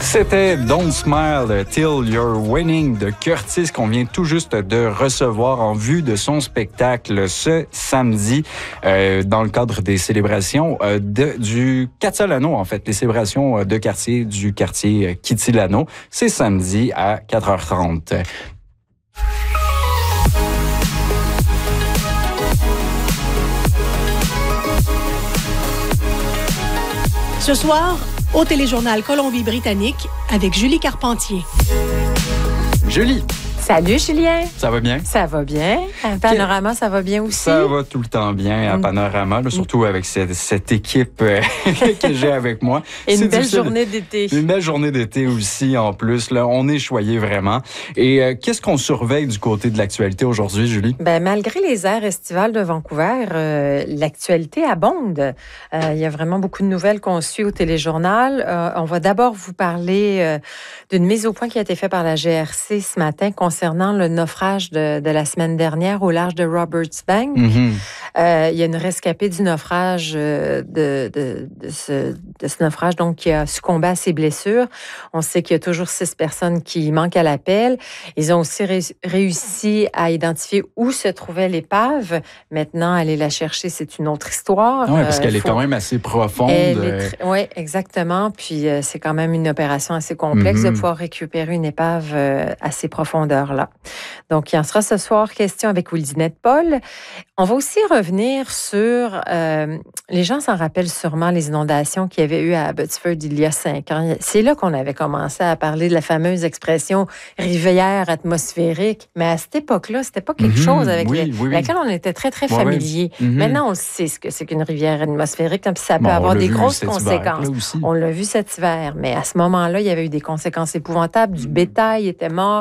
C'était Don't Smile Till You're Winning de Curtis qu'on vient tout juste de recevoir en vue de son spectacle ce samedi dans le cadre des célébrations du Cazzolano, en fait, les célébrations de quartier du quartier Kitsilano. C'est samedi à 4h30. Ce soir, au Téléjournal Colombie-Britannique avec Julie Carpentier. Julie! Salut Julien! Ça va bien? Ça va bien. À Panorama, ça va bien aussi? Ça va tout le temps bien à Panorama, là, surtout avec cette équipe que j'ai avec moi. Et une belle journée d'été. Une belle journée d'été aussi, en plus. Là, on est choyés vraiment. Et qu'est-ce qu'on surveille du côté de l'actualité aujourd'hui, Julie? Ben, malgré les aires estivales de Vancouver, l'actualité abonde. Il y a vraiment beaucoup de nouvelles qu'on suit au Téléjournal. On va d'abord vous parler d'une mise au point qui a été faite par la GRC ce matin concernant le naufrage de la semaine dernière au large de Roberts Bank. Mm-hmm. Il y a une rescapée du naufrage, de ce naufrage, donc, qui a succombé à ses blessures. On sait qu'il y a toujours 6 personnes qui manquent à l'appel. Ils ont aussi réussi à identifier où se trouvait l'épave. Maintenant, aller la chercher, c'est une autre histoire. Oui, parce qu'elle est quand même assez profonde. Oui, exactement. Puis, c'est quand même une opération assez complexe de pouvoir récupérer une épave à ces profondeurs-là. Donc, il en sera ce soir question avec Wildinette Paul. On va aussi revenir sur, les gens s'en rappellent sûrement, les inondations qu'il y avait eu à Abbotsford il y a 5 ans. C'est là qu'on avait commencé à parler de la fameuse expression rivière atmosphérique. Mais à cette époque-là, c'était pas quelque chose avec laquelle on était très, très familier. Maintenant, on sait ce que c'est qu'une rivière atmosphérique, puis ça peut avoir des grosses conséquences. On l'a vu cet hiver, mais à ce moment-là, il y avait eu des conséquences épouvantables. Du bétail était mort.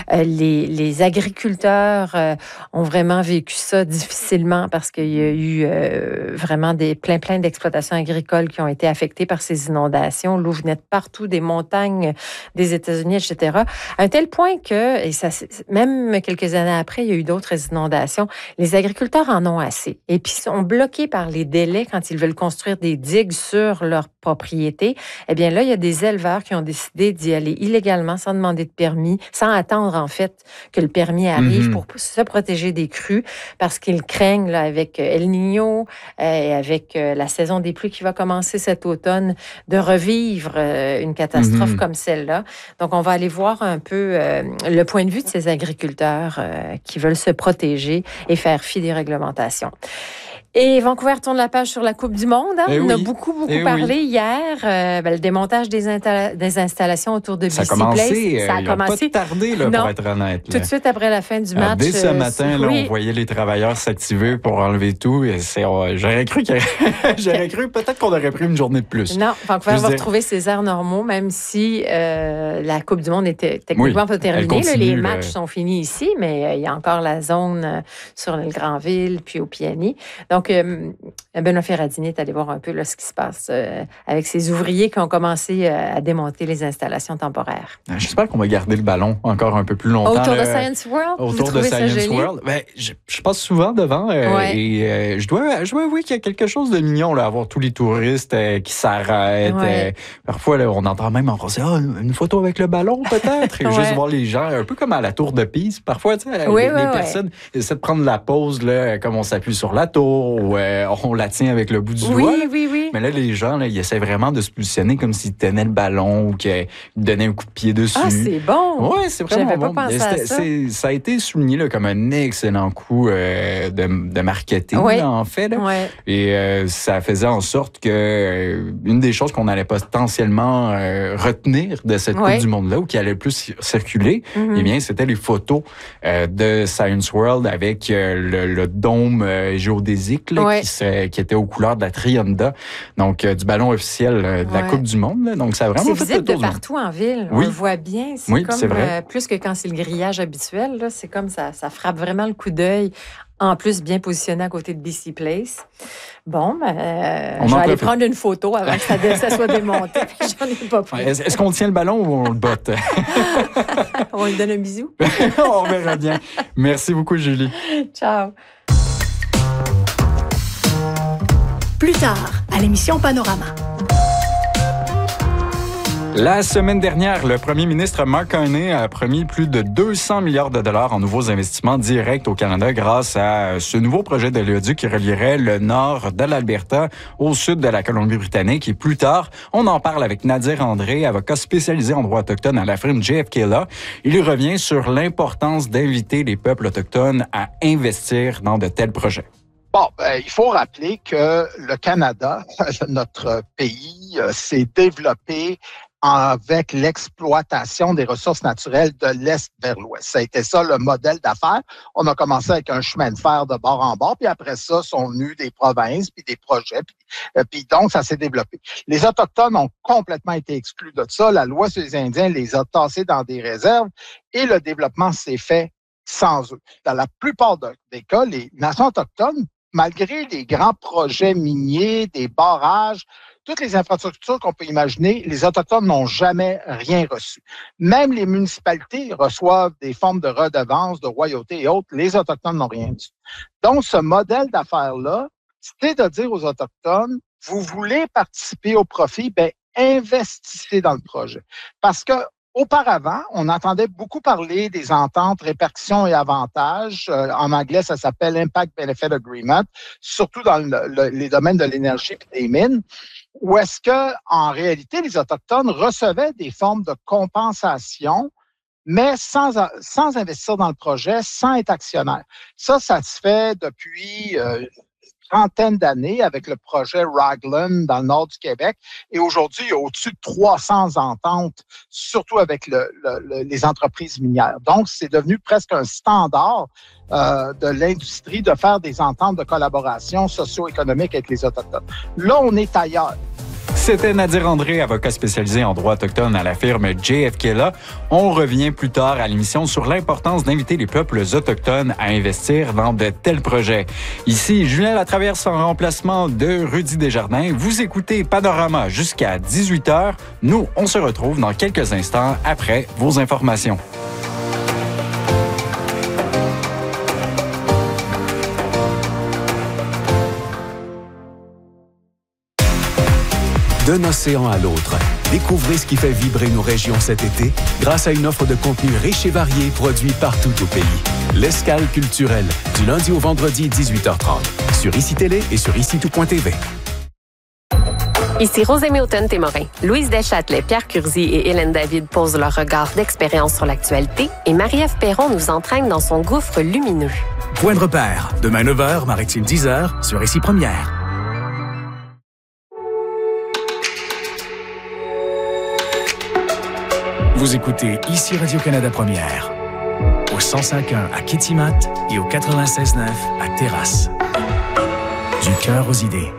Les agriculteurs ont vraiment vécu ça difficilement parce qu'il y a eu vraiment plein d'exploitations agricoles qui ont été affectées par ces inondations. L'eau venait de partout, des montagnes des États-Unis, etc. À un tel point que, et ça, même quelques années après, il y a eu d'autres inondations. Les agriculteurs en ont assez. Et puis, sont bloqués par les délais quand ils veulent construire des digues sur leur propriété. Eh bien là, il y a des éleveurs qui ont décidé d'y aller illégalement, sans demander de permis, sans attendre, en fait, que le permis arrive pour se protéger des crues, parce qu'ils craignent, là, avec El Niño et avec la saison des pluies qui va commencer cet automne, de revivre une catastrophe comme celle-là. Donc, on va aller voir un peu le point de vue de ces agriculteurs qui veulent se protéger et faire fi des réglementations. Et Vancouver tourne la page sur la Coupe du Monde. Hein? On a beaucoup parlé hier. Le démontage des installations autour de BC Place. Ça a commencé. Pas tardé, là, pour être honnête. Là. Tout de suite après la fin du match. Dès ce matin, là, on voyait les travailleurs s'activer pour enlever tout. Et j'aurais cru peut-être qu'on aurait pris une journée de plus. Non, Vancouver va retrouver ses airs normaux, même si la Coupe du Monde était techniquement pas terminée. Les matchs sont finis ici, mais il y a encore la zone sur le Granville, puis au Piani. Donc, Benoît Ferradini est allé voir un peu là, ce qui se passe avec ces ouvriers qui ont commencé à démonter les installations temporaires. J'espère qu'on va garder le ballon encore un peu plus longtemps. Autour de Science World? Autour de Science World. Ben, je passe souvent devant et je dois avouer qu'il y a quelque chose de mignon là, à voir tous les touristes qui s'arrêtent. Parfois, là, on entend même en français une photo avec le ballon peut-être. Et juste voir les gens, un peu comme à la tour de Pise. Parfois, les personnes essaient de prendre la pause là, comme on s'appuie sur la tour. Ou on la tient avec le bout du doigt. Oui. Mais là, les gens, là, ils essaient vraiment de se positionner comme s'ils tenaient le ballon ou qu'ils donnaient un coup de pied dessus. Ah, c'est bon! Oui, c'est vraiment bon. Pas pensé à ça. Ça a été souligné là, comme un excellent coup de marketing, là, en fait. Là. Et ça faisait en sorte que une des choses qu'on allait potentiellement retenir de cette Coupe du Monde-là, ou qui allait le plus circuler, eh bien, c'était les photos de Science World avec le dôme géodésique là, qui était aux couleurs de la Trianda, donc du ballon officiel de la Coupe du Monde. Là. Donc, ça a vraiment fait le tour de partout en ville. On le voit bien. C'est comme, c'est vrai. Plus que quand c'est le grillage habituel, là, c'est comme ça frappe vraiment le coup d'œil. En plus, bien positionné à côté de BC Place. Bon, je vais aller prendre une photo avant que ça soit démonté. J'en ai pas pris. Est-ce qu'on tient le ballon ou on le botte? On lui donne un bisou? On verra bien. Merci beaucoup, Julie. Ciao. Plus tard, à l'émission Panorama. La semaine dernière, le premier ministre Mark Carney a promis plus de 200 milliards de dollars en nouveaux investissements directs au Canada grâce à ce nouveau projet d'oléoduc qui relierait le nord de l'Alberta au sud de la Colombie-Britannique. Et plus tard, on en parle avec Nadir André, avocat spécialisé en droit autochtone à la firme JFK Law. Il y revient sur l'importance d'inviter les peuples autochtones à investir dans de tels projets. Bon, il faut rappeler que le Canada, notre pays, s'est développé avec l'exploitation des ressources naturelles de l'Est vers l'Ouest. Ça a été ça le modèle d'affaires. On a commencé avec un chemin de fer de bord en bord, puis après ça, sont venus des provinces, puis des projets, puis donc ça s'est développé. Les Autochtones ont complètement été exclus de ça. La loi sur les Indiens les a tassés dans des réserves et le développement s'est fait sans eux. Dans la plupart des cas, les nations autochtones, malgré les grands projets miniers, des barrages, toutes les infrastructures qu'on peut imaginer, les Autochtones n'ont jamais rien reçu. Même les municipalités reçoivent des formes de redevances, de royauté et autres. Les Autochtones n'ont rien reçu. Donc, ce modèle d'affaires-là, c'est de dire aux Autochtones, vous voulez participer au profit, bien, investissez dans le projet. Parce que auparavant, on entendait beaucoup parler des ententes, répercussions et avantages. En anglais, ça s'appelle Impact Benefit Agreement, surtout dans les domaines de l'énergie et des mines, où est-ce que, en réalité, les Autochtones recevaient des formes de compensation, mais sans investir dans le projet, sans être actionnaire. Ça se fait depuis trentaine d'années avec le projet Raglan dans le nord du Québec. Et aujourd'hui, il y a au-dessus de 300 ententes, surtout avec les entreprises minières. Donc, c'est devenu presque un standard de l'industrie de faire des ententes de collaboration socio-économique avec les Autochtones. Là, on est ailleurs. C'était Nadir André, avocat spécialisé en droit autochtone à la firme JFK Law. On revient plus tard à l'émission sur l'importance d'inviter les peuples autochtones à investir dans de tels projets. Ici, Julien Latraverse en remplacement de Rudy Desjardins. Vous écoutez Panorama jusqu'à 18h. Nous, on se retrouve dans quelques instants après vos informations. D'un océan à l'autre, découvrez ce qui fait vibrer nos régions cet été grâce à une offre de contenu riche et varié produit partout au pays. L'Escale culturelle, du lundi au vendredi 18h30, sur ICI Télé et sur ICI-tout.tv. Ici Rosemée Automne-Témorin. Louise Deschâtelet, Pierre Curzi et Hélène David posent leur regard d'expérience sur l'actualité et Marie-Ève Perron nous entraîne dans son gouffre lumineux. Point de repère, demain 9h, Maritime 10h, sur ICI Première. Vous écoutez ici Radio-Canada Première, au 105.1 à Kitimat et au 96.9 à Terrasse. Du cœur aux idées.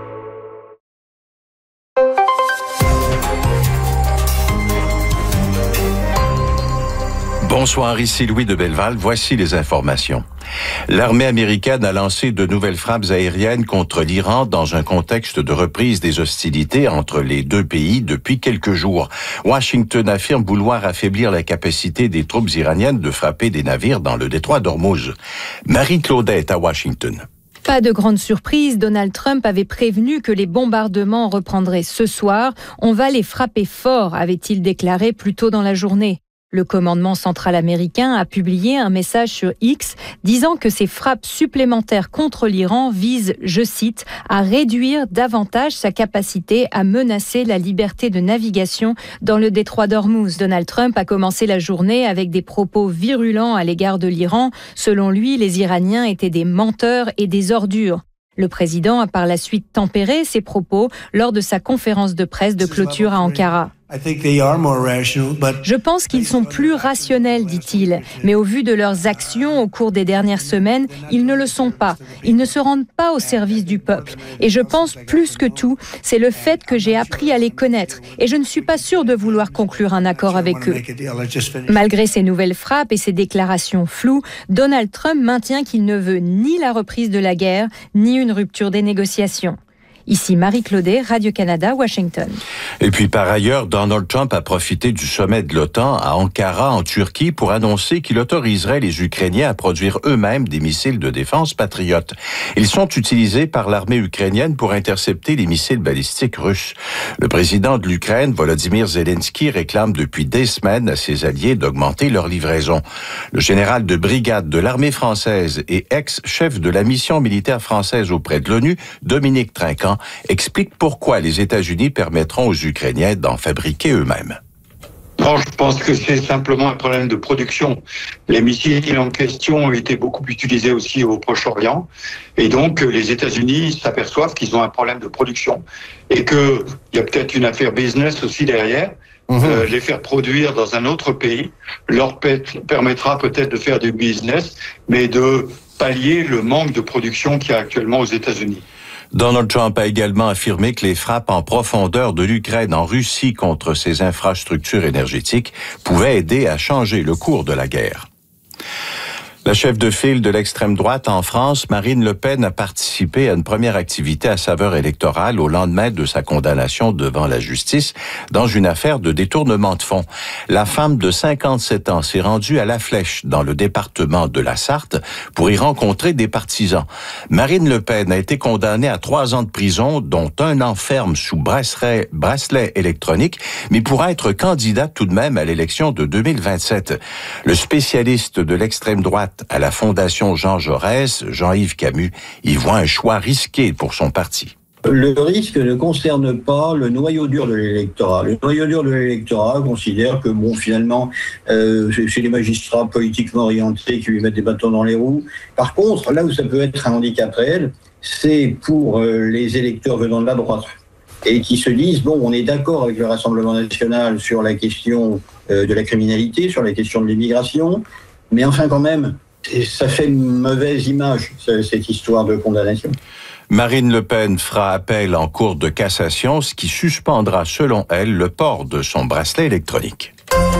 Bonsoir, ici Louis de Belleval. Voici les informations. L'armée américaine a lancé de nouvelles frappes aériennes contre l'Iran dans un contexte de reprise des hostilités entre les deux pays depuis quelques jours. Washington affirme vouloir affaiblir la capacité des troupes iraniennes de frapper des navires dans le détroit d'Ormuz. Marie-Claudet est à Washington. Pas de grande surprise, Donald Trump avait prévenu que les bombardements reprendraient ce soir. On va les frapper fort, avait-il déclaré plus tôt dans la journée. Le commandement central américain a publié un message sur X disant que ces frappes supplémentaires contre l'Iran visent, je cite, à réduire davantage sa capacité à menacer la liberté de navigation dans le détroit d'Ormuz. Donald Trump a commencé la journée avec des propos virulents à l'égard de l'Iran. Selon lui, les Iraniens étaient des menteurs et des ordures. Le président a par la suite tempéré ses propos lors de sa conférence de presse de clôture à Ankara. Je pense qu'ils sont plus rationnels, dit-il, mais au vu de leurs actions au cours des dernières semaines, ils ne le sont pas. Ils ne se rendent pas au service du peuple. Et je pense plus que tout, c'est le fait que j'ai appris à les connaître. Et je ne suis pas sûr de vouloir conclure un accord avec eux. Malgré ces nouvelles frappes et ces déclarations floues, Donald Trump maintient qu'il ne veut ni la reprise de la guerre, ni une rupture des négociations. Ici Marie Claudet, Radio-Canada, Washington. Et puis par ailleurs, Donald Trump a profité du sommet de l'OTAN à Ankara, en Turquie, pour annoncer qu'il autoriserait les Ukrainiens à produire eux-mêmes des missiles de défense Patriot. Ils sont utilisés par l'armée ukrainienne pour intercepter les missiles balistiques russes. Le président de l'Ukraine, Volodymyr Zelensky, réclame depuis des semaines à ses alliés d'augmenter leur livraison. Le général de brigade de l'armée française et ex-chef de la mission militaire française auprès de l'ONU, Dominique Trinquant, explique pourquoi les États-Unis permettront aux Ukrainiens d'en fabriquer eux-mêmes. Non, je pense que c'est simplement un problème de production. Les missiles en question ont été beaucoup utilisés aussi au Proche-Orient. Et donc, les États-Unis s'aperçoivent qu'ils ont un problème de production. Et qu'il y a peut-être une affaire business aussi derrière. Les faire produire dans un autre pays leur permettra peut-être de faire du business, mais de pallier le manque de production qu'il y a actuellement aux États-Unis. Donald Trump a également affirmé que les frappes en profondeur de l'Ukraine en Russie contre ses infrastructures énergétiques pouvaient aider à changer le cours de la guerre. La chef de file de l'extrême droite en France, Marine Le Pen, a participé à une première activité à saveur électorale au lendemain de sa condamnation devant la justice dans une affaire de détournement de fonds. La femme de 57 ans s'est rendue à La Flèche, dans le département de la Sarthe, pour y rencontrer des partisans. Marine Le Pen a été condamnée à 3 ans de prison, dont 1 an ferme sous bracelet électronique, mais pourra être candidate tout de même à l'élection de 2027. Le spécialiste de l'extrême droite à la Fondation Jean Jaurès, Jean-Yves Camus, y voit un choix risqué pour son parti. Le risque ne concerne pas le noyau dur de l'électorat. Le noyau dur de l'électorat considère que, finalement, c'est les magistrats politiquement orientés qui lui mettent des bâtons dans les roues. Par contre, là où ça peut être un handicap réel, c'est pour les électeurs venant de la droite et qui se disent, on est d'accord avec le Rassemblement national sur la question de la criminalité, sur la question de l'immigration, mais enfin quand même, ça fait une mauvaise image, cette histoire de condamnation. Marine Le Pen fera appel en cour de cassation, ce qui suspendra, selon elle, le port de son bracelet électronique.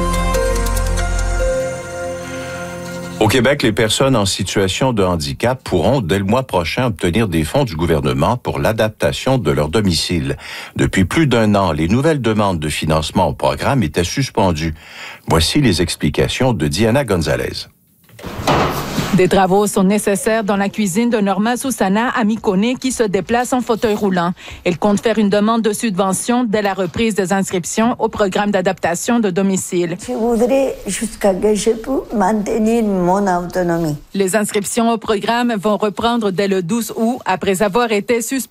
Au Québec, les personnes en situation de handicap pourront, dès le mois prochain, obtenir des fonds du gouvernement pour l'adaptation de leur domicile. Depuis plus d'1 an, les nouvelles demandes de financement au programme étaient suspendues. Voici les explications de Diana Gonzalez. Des travaux sont nécessaires dans la cuisine de Norma Susana à Mikoné qui se déplace en fauteuil roulant. Elle compte faire une demande de subvention dès la reprise des inscriptions au programme d'adaptation de domicile. Je voudrais jusqu'à que je puisse maintenir mon autonomie. Les inscriptions au programme vont reprendre dès le 12 août après avoir été suspendues